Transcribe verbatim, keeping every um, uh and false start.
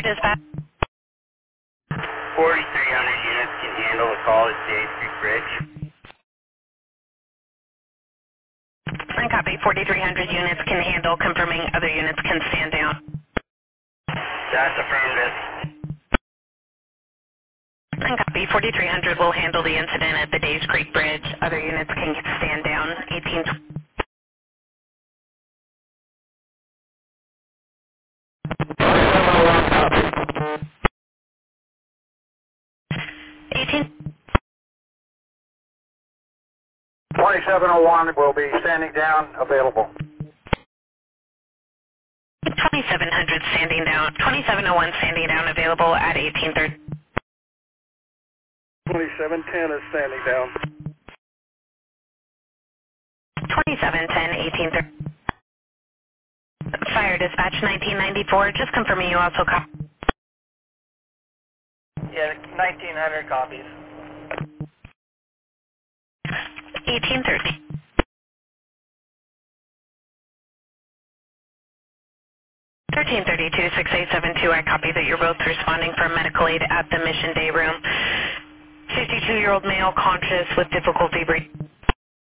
dispatch. forty-three hundred units can handle the call at J Street Bridge. And copy, forty-three hundred units can handle, confirming other units can stand down. That's affirmative. And copy, forty-three hundred will handle the incident at the Days Creek Bridge. Other units can stand down. eighteen eighteen twenty-seven oh one will be standing down, available. twenty-seven hundred standing down. twenty-seven oh one standing down, available at eighteen thirty. twenty-seven ten is standing down. twenty-seven ten, eighteen thirty. Fire dispatch nineteen ninety-four, just confirming you also copy. Yeah, nineteen hundred copies. eighteen thirty. thirteen thirty-two, six eight seven two, I copy that you're both responding for medical aid at the Mission Day Room. fifty-two-year-old male conscious with difficulty breathing.